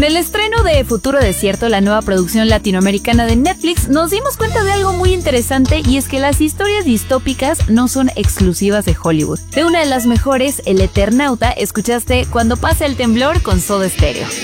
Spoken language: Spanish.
Con el estreno de Futuro Desierto, la nueva producción latinoamericana de Netflix, nos dimos cuenta de algo muy interesante, y es que las historias distópicas no son exclusivas de Hollywood. De una de las mejores, El Eternauta, escuchaste Cuando pase el temblor con Soda Stereo.